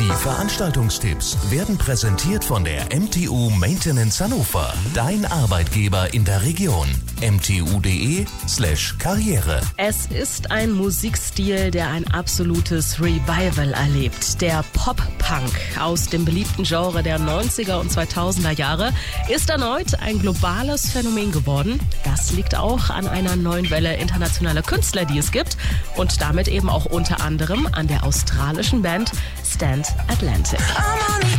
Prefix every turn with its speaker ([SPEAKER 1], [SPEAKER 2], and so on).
[SPEAKER 1] Die Veranstaltungstipps werden präsentiert von der MTU Maintenance Hannover. Dein Arbeitgeber in der Region. mtu.de/Karriere.
[SPEAKER 2] Es ist ein Musikstil, der ein absolutes Revival erlebt. Der Pop-Punk aus dem beliebten Genre der 90er und 2000er Jahre ist erneut ein globales Phänomen geworden. Das liegt auch an einer neuen Welle internationaler Künstler, die es gibt, und damit eben auch unter anderem an der australischen Band Stand Atlantic.